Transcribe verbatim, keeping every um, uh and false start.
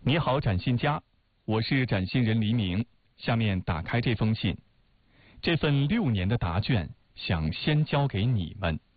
你好，展信家，我是展信人黎明。下面打开这封信，这份六年的答卷，想先交给你们。